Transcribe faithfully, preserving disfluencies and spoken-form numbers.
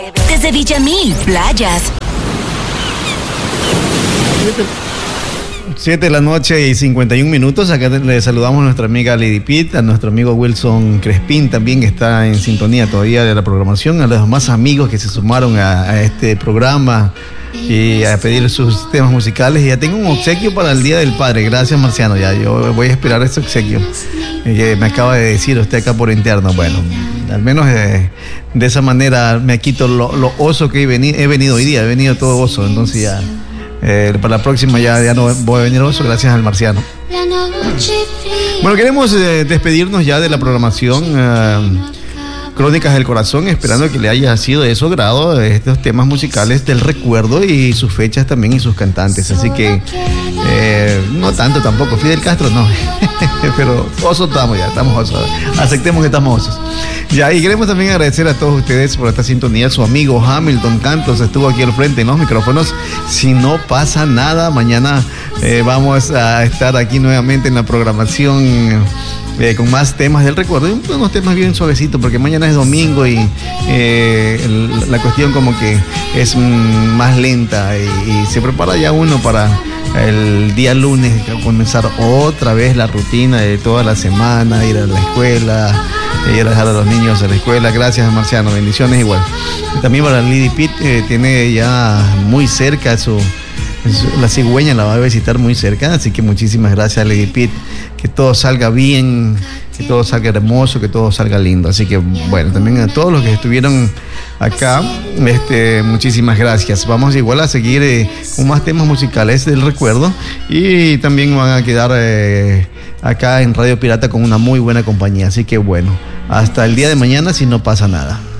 Desde Villamil, playas. siete de la noche y cincuenta y un minutos. Acá le saludamos a nuestra amiga Lady Pitt, a nuestro amigo Wilson Crespín también, que está en sintonía todavía de la programación, a los demás amigos que se sumaron a, a este programa y a pedir sus temas musicales. Y ya tengo un obsequio para el Día del Padre. Gracias, Marciano. Ya yo voy a esperar ese obsequio que me acaba de decir usted acá por interno. Bueno, al menos eh, de esa manera me quito lo, lo oso que he venido, he venido hoy día. He venido todo oso, entonces ya eh, para la próxima ya, ya no voy a venir oso, gracias al Marciano. Bueno, queremos eh, despedirnos ya de la programación eh, Crónicas del Corazón, esperando que le haya sido de su agrado estos temas musicales del recuerdo y sus fechas también y sus cantantes. Así que eh, no tanto tampoco, Fidel Castro no, pero osos estamos ya, estamos osos, aceptemos que estamos osos. Ya, y queremos también agradecer a todos ustedes por esta sintonía. Su amigo Hamilton Cantos estuvo aquí al frente en los micrófonos. Si no pasa nada, mañana eh, vamos a estar aquí nuevamente en la programación eh, con más temas del recuerdo y unos temas bien suavecitos, porque mañana es domingo y eh, el, la cuestión como que es mm, más lenta y, y se prepara ya uno para el día lunes comenzar otra vez la rutina de toda la semana, ir a la escuela, ir a dejar a los niños a la escuela. Gracias, Marciano, bendiciones igual. También para Lady Pitt, eh, tiene ya muy cerca su, su, la cigüeña la va a visitar muy cerca, así que muchísimas gracias, Lady Pitt, que todo salga bien, que todo salga hermoso, que todo salga lindo. Así que bueno, también a todos los que estuvieron acá, este, muchísimas gracias. Vamos igual a seguir eh, con más temas musicales del recuerdo y también van a quedar eh, acá en Radio Pirata con una muy buena compañía. Así que bueno, hasta el día de mañana si no pasa nada.